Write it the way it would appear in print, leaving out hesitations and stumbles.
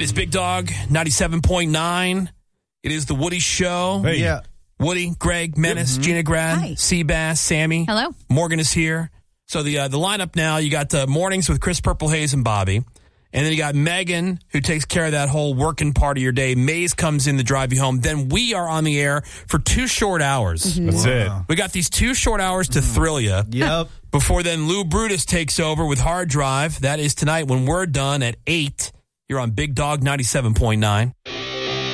It is Big Dog 97.9. It is the Woody Show. Hey. Yeah. Woody, Greg, Menace, Gina Grad, Hi. Seabass, Sammy. Hello. Morgan is here. So the lineup now, you got mornings with Chris Purplehaze and Bobby. And then you got Megan, who takes care of that whole working part of your day. Maze comes in to drive you home. Then we are on the air for 2 short hours. That's it. We got these 2 short hours to thrill you. Yep. Before then, Lou Brutus takes over with Hard Drive. That is tonight when we're done at 8. You're on Big Dog 97.9.